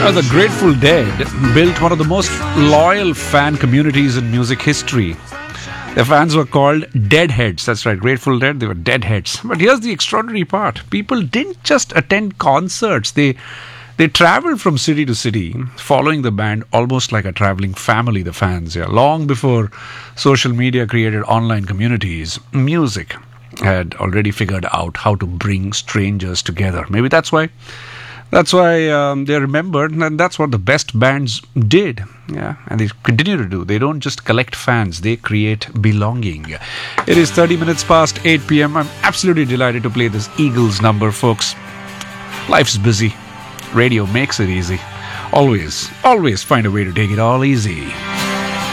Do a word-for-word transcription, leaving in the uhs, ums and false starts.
know, the Grateful Dead built one of the most loyal fan communities in music history. Their fans were called Deadheads. That's right, Grateful Dead, they were Deadheads. But here's the extraordinary part. People didn't just attend concerts. They they traveled from city to city, following the band almost like a traveling family, the fans. Yeah, long before social media created online communities, music had already figured out how to bring strangers together. Maybe that's why That's why um, they're remembered, and that's what the best bands did. Yeah, and they continue to do. They don't just collect fans, they create belonging. It is thirty minutes past eight p.m. I'm absolutely delighted to play this Eagles number, folks. Life's busy. Radio makes it easy. Always, always find a way to take it all easy.